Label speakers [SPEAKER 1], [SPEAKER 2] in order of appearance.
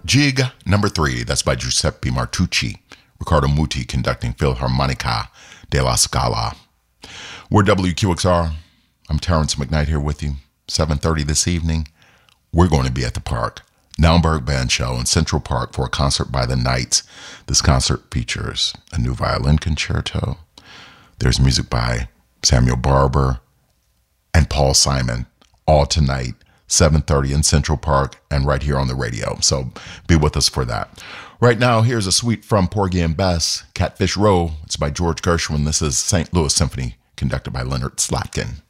[SPEAKER 1] Jig number 3, that's by Giuseppe Martucci. Riccardo Muti conducting Philharmonica della Scala. We're WQXR. I'm Terrence McKnight here with you. 7:30 this evening. We're going to be at the park. Naumburg Band Show in Central Park for a concert by the Knights. This concert features a new violin concerto. There's music by Samuel Barber and Paul Simon, all tonight, 7:30 in Central Park and right here on the radio. So be with us for that. Right now, here's a suite from Porgy and Bess, Catfish Row. It's by George Gershwin. This is St. Louis Symphony, conducted by Leonard Slatkin.